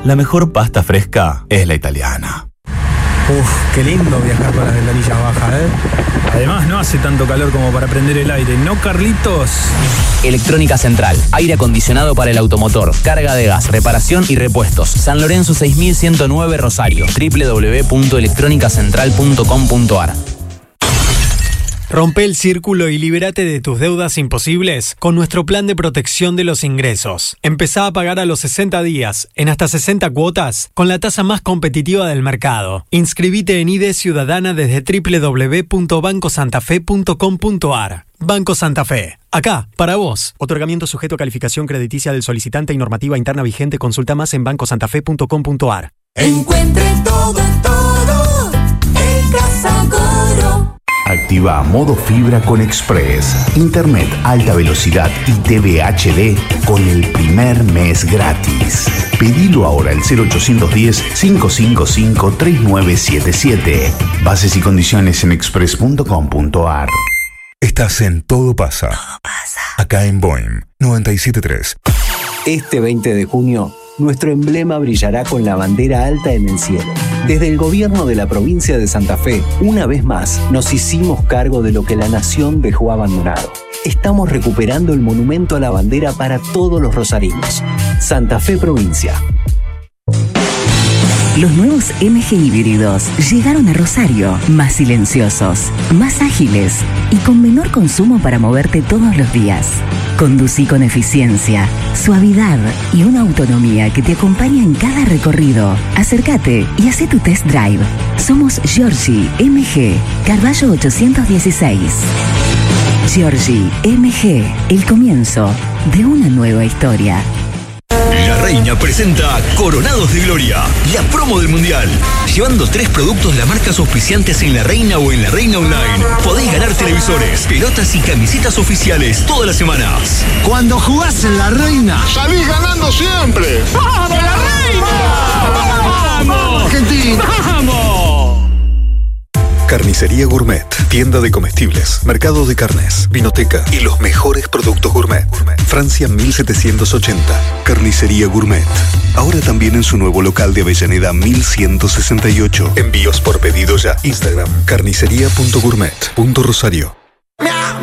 la mejor pasta fresca es la italiana. Uf, qué lindo viajar con las ventanillas bajas, ¿eh? Además, no hace tanto calor como para prender el aire, ¿no, Carlitos? Electrónica Central, aire acondicionado para el automotor, carga de gas, reparación y repuestos. San Lorenzo 6109 Rosario, www.electronicacentral.com.ar. Rompe el círculo y libérate de tus deudas imposibles con nuestro plan de protección de los ingresos. Empezá a pagar a los 60 días, en hasta 60 cuotas, con la tasa más competitiva del mercado. Inscribite en IDE Ciudadana desde www.bancosantafe.com.ar. Banco Santa Fe. Acá, para vos. Otorgamiento sujeto a calificación crediticia del solicitante y normativa interna vigente. Consulta más en bancosantafe.com.ar. Encuentre todo en todo en Casa Coro. Activa modo fibra con Express, internet alta velocidad y TV HD con el primer mes gratis. Pedilo ahora al 0810-555-3977. Bases y condiciones en express.com.ar. Estás en Todo Pasa. Todo pasa. Acá en Boeing 97.3. Este 20 de junio, nuestro emblema brillará con la bandera alta en el cielo. Desde el gobierno de la provincia de Santa Fe, una vez más, nos hicimos cargo de lo que la nación dejó abandonado. Estamos recuperando el monumento a la bandera para todos los rosarinos. Santa Fe Provincia. Los nuevos MG híbridos llegaron a Rosario, más silenciosos, más ágiles y con menor consumo para moverte todos los días. Conducí con eficiencia, suavidad y una autonomía que te acompaña en cada recorrido. Acércate y haz tu test drive. Somos Giorgi MG, Carballo 816. Giorgi MG, el comienzo de una nueva historia. La Reina presenta Coronados de Gloria, la promo del Mundial. Llevando 3 productos de las marcas auspiciantes en La Reina o en La Reina Online, podéis ganar televisores, pelotas y camisetas oficiales todas las semanas. Cuando jugás en La Reina, salís ganando siempre. ¡Vamos, La Reina! ¡Vamos, Argentina! ¡Vamos! Carnicería Gourmet, tienda de comestibles, mercado de carnes, vinoteca y los mejores productos gourmet. Francia 1780. Carnicería Gourmet. Ahora también en su nuevo local de Avellaneda 1168. Envíos por pedido ya. Instagram carnicería.gourmet.rosario.